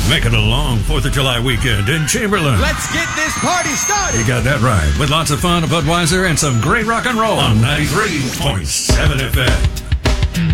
Make it a long 4th of July weekend in Chamberlain. Let's get this party started. You got that right. With lots of fun, a Budweiser, and some great rock and roll on 93.7 FM.